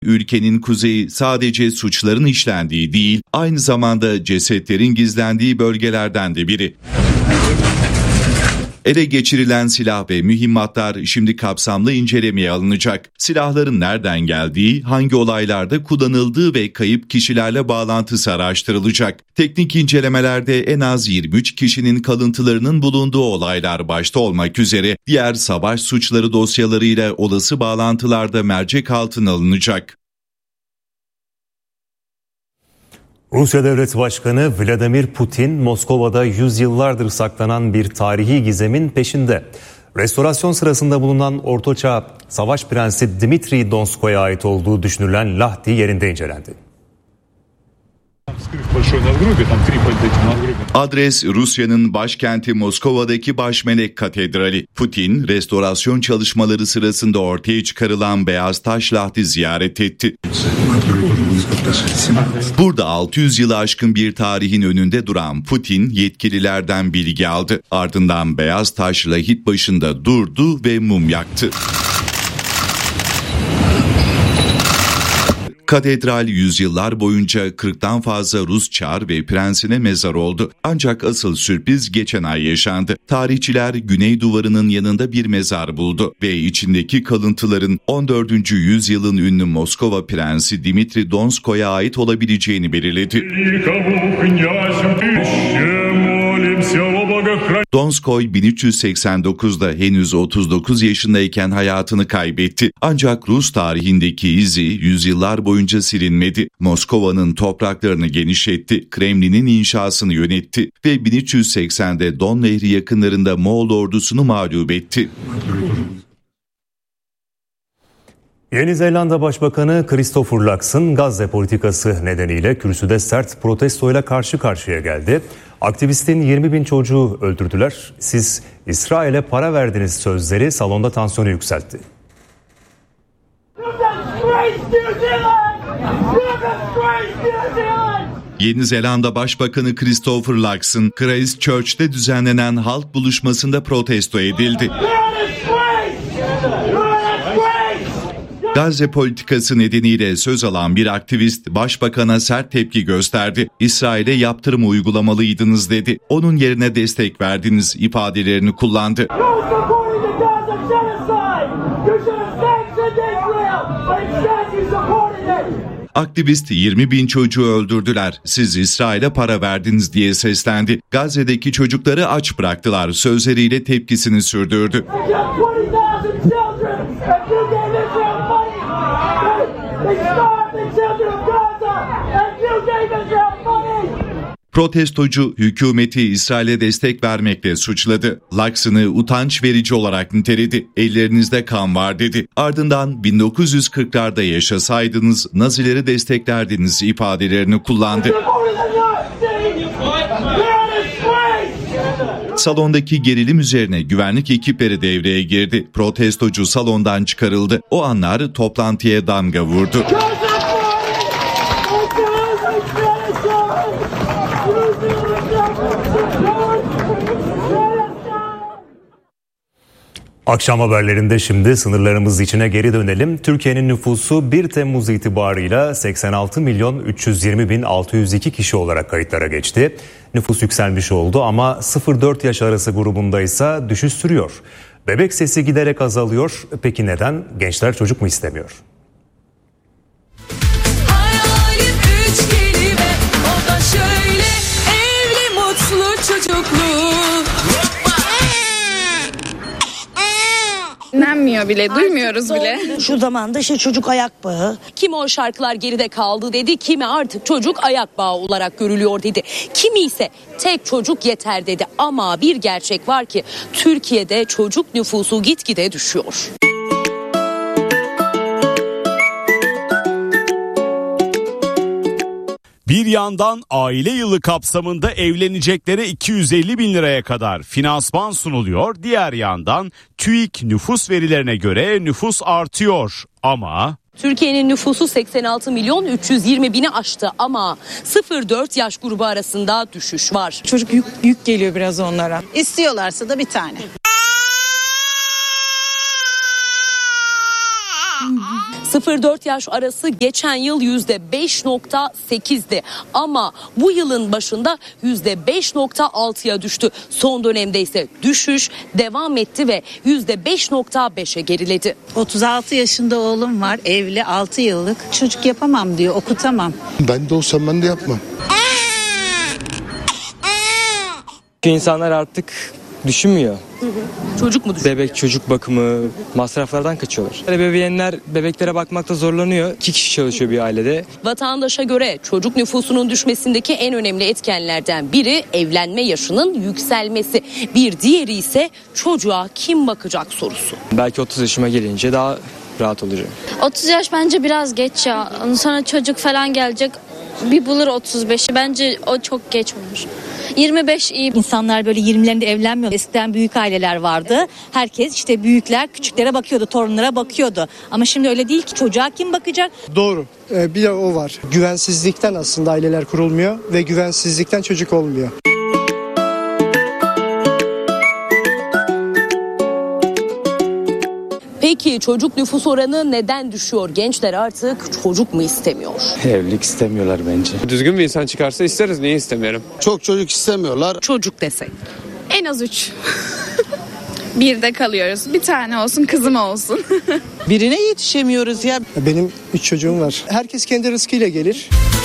Ülkenin kuzeyi sadece suçların işlendiği değil, aynı zamanda cesetlerin gizlendiği bölgelerden de biri. Ele geçirilen silah ve mühimmatlar şimdi kapsamlı incelemeye alınacak. Silahların nereden geldiği, hangi olaylarda kullanıldığı ve kayıp kişilerle bağlantısı araştırılacak. Teknik incelemelerde en az 23 kişinin kalıntılarının bulunduğu olaylar başta olmak üzere diğer savaş suçları dosyalarıyla olası bağlantılarda mercek altına alınacak. Rusya Devlet Başkanı Vladimir Putin, Moskova'da yüzyıllardır saklanan bir tarihi gizemin peşinde. Restorasyon sırasında bulunan Ortaçağ Savaş Prensi Dmitri Donskoy'a ait olduğu düşünülen Lahti yerinde incelendi. Adres Rusya'nın başkenti Moskova'daki Başmelek Katedrali. Putin, restorasyon çalışmaları sırasında ortaya çıkarılan beyaz taş lahti ziyaret etti. Burada 600 yılı aşkın bir tarihin önünde duran Putin yetkililerden bilgi aldı. Ardından beyaz taş lahit başında durdu ve mum yaktı. Katedral yüzyıllar boyunca 40'tan fazla Rus çar ve prensine mezar oldu. Ancak asıl sürpriz geçen ay yaşandı. Tarihçiler Güney Duvarı'nın yanında bir mezar buldu ve içindeki kalıntıların 14. yüzyılın ünlü Moskova prensi Dmitri Donskoy'a ait olabileceğini belirledi. Donskoy 1389'da henüz 39 yaşındayken hayatını kaybetti. Ancak Rus tarihindeki izi yüzyıllar boyunca silinmedi. Moskova'nın topraklarını genişletti, Kremlin'in inşasını yönetti ve 1380'de Don Nehri yakınlarında Moğol ordusunu mağlup etti. Yeni Zelanda Başbakanı Christopher Luxon Gazze politikası nedeniyle kürsüde sert protestoyla karşı karşıya geldi. Aktivistin 20.000 çocuğu öldürdüler, siz İsrail'e para verdiniz sözleri salonda tansiyonu yükseltti. Yeni Zelanda Başbakanı Christopher Luxon, Christchurch'te düzenlenen halk buluşmasında protesto edildi. Gazze politikası nedeniyle söz alan bir aktivist başbakana sert tepki gösterdi. İsrail'e yaptırım uygulamalıydınız dedi. Onun yerine destek verdiniz ifadelerini kullandı. Aktivist 20.000 çocuğu öldürdüler, siz İsrail'e para verdiniz diye seslendi. Gazze'deki çocukları aç bıraktılar sözleriyle tepkisini sürdürdü. Protestocu hükümeti İsrail'e destek vermekle suçladı. Luxon'ı utanç verici olarak niteledi. Ellerinizde kan var dedi. Ardından 1940'larda yaşasaydınız Nazileri desteklerdiniz ifadelerini kullandı. Salondaki gerilim üzerine güvenlik ekipleri devreye girdi. Protestocu salondan çıkarıldı. O anlar toplantıya damga vurdu. Akşam haberlerinde şimdi sınırlarımız içine geri dönelim. Türkiye'nin nüfusu 1 Temmuz itibarıyla 86.320.602 kişi olarak kayıtlara geçti. Nüfus yükselmiş oldu ama 0-4 yaş arası grubunda ise düşüş sürüyor. Bebek sesi giderek azalıyor. Peki neden? Gençler çocuk mu istemiyor? Hayalim 3 kelime, o da şöyle: evli, mutlu, çocuklu. Dinlenmiyor bile, duymuyoruz bile. Şu zamanda işte çocuk ayak bağı. Kimi o şarkılar geride kaldı dedi, kimi artık çocuk ayak bağı olarak görülüyor dedi. Kimi ise tek çocuk yeter dedi. Ama bir gerçek var ki Türkiye'de çocuk nüfusu gitgide düşüyor. Bir yandan aile yılı kapsamında evleneceklere 250 bin liraya kadar finansman sunuluyor. Diğer yandan TÜİK nüfus verilerine göre nüfus artıyor ama... Türkiye'nin nüfusu 86.320.000'i aştı ama 0-4 yaş grubu arasında düşüş var. Çocuk yük geliyor biraz onlara. İstiyorlarsa da bir tane. 0-4 yaş arası geçen yıl %5.8'di ama bu yılın başında %5.6'ya düştü. Son dönemde ise düşüş devam etti ve %5.5'e geriledi. 36 yaşında oğlum var, evli 6 yıllık. Çocuk yapamam diyor, okutamam. Ben de olsam ben de yapmam. İnsanlar artık düşünmüyor. Çocuk mu düşünüyor? Bebek, çocuk bakımı, masraflardan kaçıyorlar. Bebeğenler bebeklere bakmakta zorlanıyor. 2 kişi çalışıyor bir ailede. Vatandaşa göre çocuk nüfusunun düşmesindeki en önemli etkenlerden biri evlenme yaşının yükselmesi. Bir diğeri ise çocuğa kim bakacak sorusu. Belki 30 yaşıma gelince daha rahat olacağım. 30 yaş bence biraz geç ya. Ondan sonra çocuk falan gelecek. Bir bulur 35'i. Bence o çok geç olur. 25 iyi. İnsanlar böyle 20'lerinde evlenmiyor. Eskiden büyük aileler vardı. Herkes işte büyükler küçüklere bakıyordu, torunlara bakıyordu. Ama şimdi öyle değil ki, çocuğa kim bakacak? Doğru. Bir de o var. Güvensizlikten aslında aileler kurulmuyor ve güvensizlikten çocuk olmuyor. Peki çocuk nüfus oranı neden düşüyor? Gençler artık çocuk mu istemiyor? Evlilik istemiyorlar bence. Düzgün bir insan çıkarsa isteriz. Niye istemiyorum? Çok çocuk istemiyorlar. Çocuk desek. En az 3. Bir de kalıyoruz. Bir tane olsun, kızım olsun. Birine yetişemiyoruz ya. Benim 3 çocuğum var. Herkes kendi rızkıyla gelir.